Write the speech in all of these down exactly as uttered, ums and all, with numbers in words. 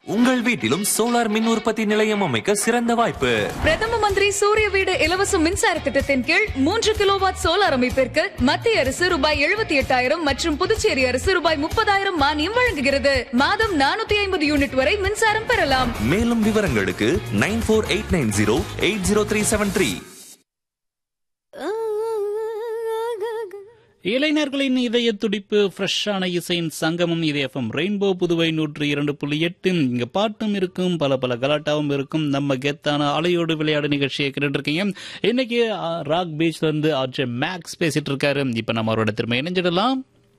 உங்கள் வீட்டிலும் சோலார் மின் உற்பத்தி நிலையம் அமைக்க சிறந்த வாய்ப்பு. பிரதம மந்திரி சூரிய வீடு இலவச மின்சார திட்டத்தின் கீழ் மூன்று கிலோவாட் சோலார் அமைப்பிற்கு மத்திய அரசு ரூபாய் எழுபத்தி எட்டாயிரம் மற்றும் புதுச்சேரி அரசு ரூபாய் முப்பதாயிரம் மானியம் வழங்குகிறது. மாதம் நானூத்தி ஐம்பது யூனிட் வரை மின்சாரம் பெறலாம். மேலும் விவரங்களுக்கு nine four eight nine zero eight zero three seven three. இளைஞர்களின் இதய துடிப்பு, ஃப்ரெஷ்ஷான இசையின் சங்கமம் இது எஃப்எம் ரெயின்போ புதுவை நூற்றி இரண்டு புள்ளி எட்டு. இங்க பாட்டும் இருக்கும், பல பல கலாட்டாவும் இருக்கும். நம்ம கெத்தான அலையோடு விளையாடு நிகழ்ச்சியை கேட்டு இருக்கீங்க. இன்னைக்கு ராக் பீச்ல இருந்து ஆர்ஜே மேக்ஸ் பேசிட்டு இருக்காரு. இப்ப நம்ம அவரோட திரும்ப இணைஞ்சிடலாம்.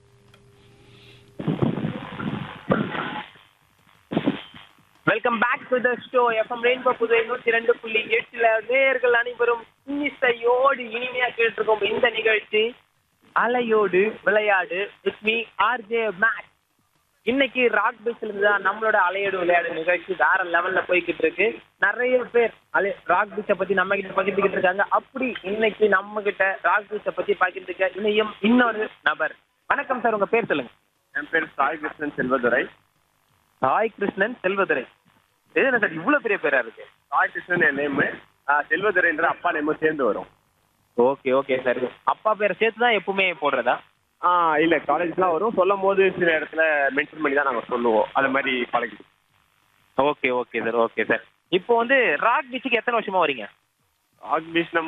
Welcome back to the show. FM rainbow Puduvai நூற்றி இரண்டு புள்ளி எட்டுல நேயர்கள் அனைவரும் இசையோடு இனிமையா கேட்டு இருக்கோம். இந்த நிகழ்ச்சி அலையோடு விளையாடு வித் மீ ஆர்ஜே மேக்ஸ். இன்னைக்கு ராக் பீச்ல இருந்து தான் நம்மளோட அலையோடு விளையாடு நிகழ்ச்சி வேற லெவல்ல போய்கிட்டு இருக்கு. நிறைய பேர் அலை ராக் பீச்சை பத்தி நம்ம கிட்ட பகிர்ந்துகிட்டு இருக்காங்க. அப்படி இன்னைக்கு நம்ம கிட்ட ராக் பீச்சை பத்தி பகிர்ந்துக்க இணையும் இன்னொரு நபர். வணக்கம் சார், உங்க பேர் சொல்லுங்க. என் பேர் சாய் கிருஷ்ணன் செல்வதுரை. சாய் கிருஷ்ணன் செல்வதுரை, எதுனா சார் இவ்வளவு பெரிய பேரா இருக்கு? சாய் கிருஷ்ணன் என் நேமு, செல்வதுரைன்ற அப்பா நேமும் சேர்ந்து வரும். Okay okay sir. அப்பா பேரை சேர்த்து தான் எப்பவுமே போடுறதா? ஆ இல்லை, காலேஜ்லாம் வரும், சொல்லும் போது சில இடத்துல மென்ஷன் பண்ணி தான் நாங்கள் சொல்லுவோம். அது மாதிரி பழகி. Okay okay sir okay sir. இப்போ வந்து ராக் பீச்சுக்கு எத்தனை வருஷமா வரீங்க? ராக் பீச் நம்ம